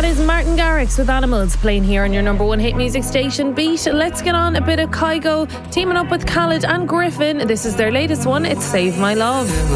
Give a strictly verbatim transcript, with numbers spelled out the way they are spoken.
That is Martin Garrix with Animals playing here on your number one hit music station, Beat. Let's get on a bit of Kygo teaming up with Khaled and Griffin. This is their latest one. It's Save My Love.